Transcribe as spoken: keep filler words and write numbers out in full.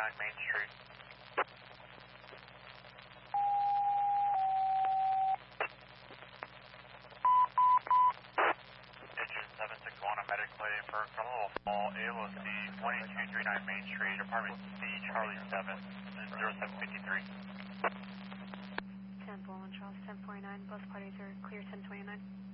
nine Main Street. Engine seven six one, a medic play for Carmelo Fall, A L O C one eight two three nine Main Street, apartment C, Charlie seven, zero seven fifty-three. ten four one Charles, ten forty-nine, bus parties are clear ten twenty-nine.